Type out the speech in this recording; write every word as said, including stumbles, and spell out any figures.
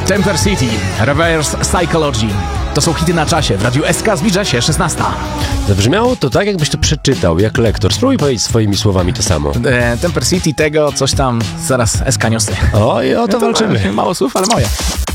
Temper City, Reverse Psychology. To są hity na czasie. W Radiu S K zbliża się szesnasta. Zabrzmiało to tak, jakbyś to przeczytał, jak lektor. Spróbuj powiedzieć swoimi słowami to samo. E, Temper City, tego, coś tam, zaraz S K niosy. O, i o to Ja to walczymy. Mało słów, ale moje.